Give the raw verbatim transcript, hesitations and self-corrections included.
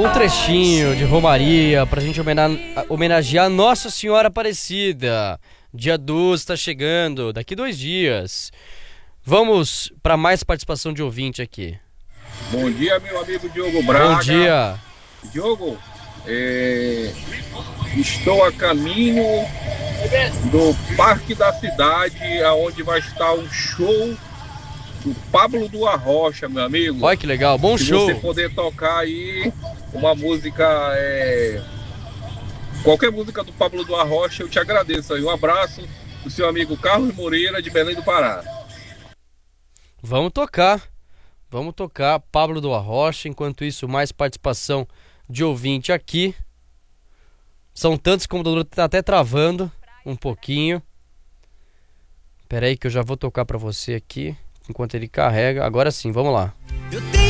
um trechinho de Romaria pra gente homena- homenagear Nossa Senhora Aparecida. Dia doze tá chegando, daqui dois dias. Vamos para mais participação de ouvinte aqui. Bom dia, meu amigo Diogo Braga. Bom dia. Diogo, é... estou a caminho do Parque da Cidade, onde vai estar um show do Pablo do Arrocha, meu amigo. Olha que legal, bom Se show. você poder tocar aí uma música, é... qualquer música do Pablo do Arrocha, eu te agradeço aí. Um abraço do seu amigo Carlos Moreira, de Belém do Pará. Vamos tocar. Vamos tocar Pablo do Arrocha. Enquanto isso, mais participação de ouvinte aqui. São tantos que o computador tá até travando um pouquinho. Pera aí que eu já vou tocar pra você aqui enquanto ele carrega. Agora sim, vamos lá. Eu tenho